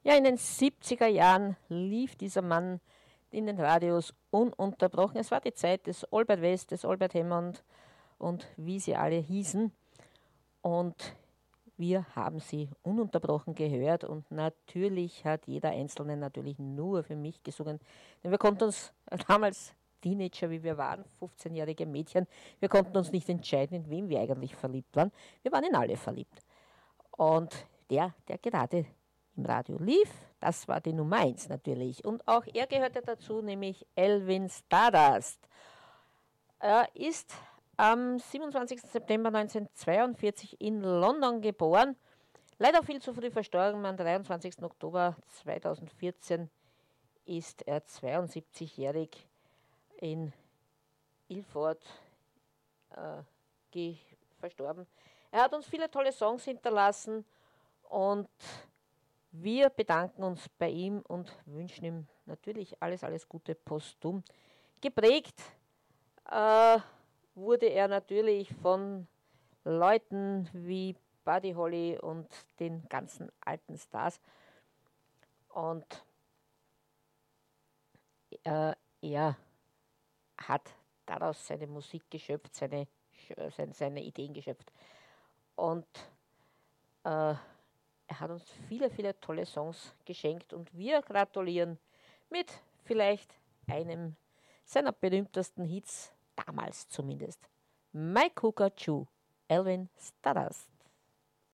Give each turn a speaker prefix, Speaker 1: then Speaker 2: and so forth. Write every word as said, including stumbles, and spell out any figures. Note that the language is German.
Speaker 1: Ja, in den siebziger Jahren lief dieser Mann in den Radios ununterbrochen. Es war die Zeit des Albert West, des Albert Hammond und wie sie alle hießen. Und wir haben sie ununterbrochen gehört und natürlich hat jeder Einzelne natürlich nur für mich gesungen. Denn wir konnten uns damals Teenager, wie wir waren, fünfzehnjährige Mädchen, wir konnten uns nicht entscheiden, in wem wir eigentlich verliebt waren. Wir waren in alle verliebt. Und der, der gerade im Radio lief, das war die Nummer eins natürlich. Und auch er gehörte dazu, nämlich Elvin Stardust. Er ist am siebenundzwanzigsten September neunzehnhundertzweiundvierzig in London geboren. Leider viel zu früh verstorben. Am dreiundzwanzigsten Oktober zweitausendvierzehn ist er zweiundsiebzigjährig in Ilford äh, verstorben. Er hat uns viele tolle Songs hinterlassen und wir bedanken uns bei ihm und wünschen ihm natürlich alles, alles Gute posthum. Geprägt äh, wurde er natürlich von Leuten wie Buddy Holly und den ganzen alten Stars. Und äh, er hat daraus seine Musik geschöpft, seine, seine, seine Ideen geschöpft. Und äh, er hat uns viele, viele tolle Songs geschenkt und wir gratulieren mit vielleicht einem seiner berühmtesten Hits, damals zumindest. My Cooker Chew, Elvin Stardust.